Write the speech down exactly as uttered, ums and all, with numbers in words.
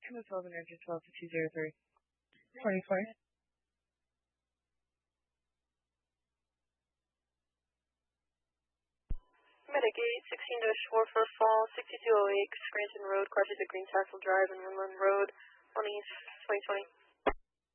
Chemist twelve Energy twelve to two zero three. twenty-four. Medic eight, sixteen dash four for fall, sixty-two oh eight, Scranton Road, crossing the Green Tassel Drive and Winland Road, on East, twenty twenty.